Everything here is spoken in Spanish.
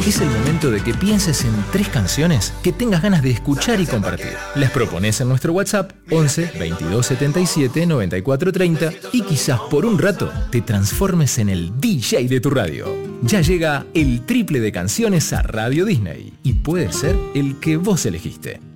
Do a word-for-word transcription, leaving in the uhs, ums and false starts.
Es el momento de que pienses en tres canciones que tengas ganas de escuchar y compartir. Las propones en nuestro WhatsApp once veintidós setenta y siete noventa y cuatro treinta y quizás por un rato te transformes en el D J de tu radio. Ya llega el triple de canciones a Radio Disney y puede ser el que vos elegiste.